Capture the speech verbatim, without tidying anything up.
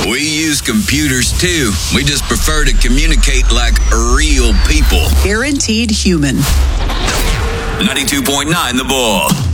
We use computers too. We just prefer to communicate like real people. Guaranteed human. ninety-two point nine The Bull.